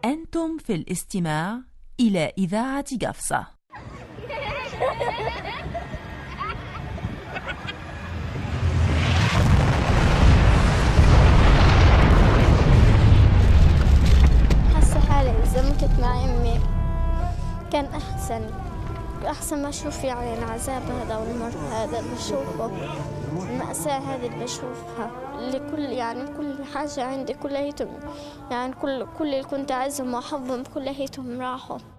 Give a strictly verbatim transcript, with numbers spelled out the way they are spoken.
أنتم في الاستماع إلى إذاعة قفصة. حاسة حالي إذا متت مع أمي كان أحسن أحسن ما أشوف يعني العذاب هذا والمر هذا اللي بشوفه، المأساة هذه اللي بشوفها، اللي كل يعني كل حاجة عندي كليتهم يعني كل كل اللي كنت أعزهم وأحبهم كليتهم راحوا.